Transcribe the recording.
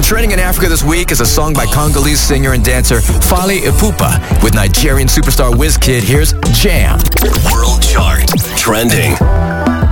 Trending in Africa this week is a song by Congolese singer and dancer Fally Ipupa with Nigerian superstar Wizkid. Here's Jam. World Chart. Trending.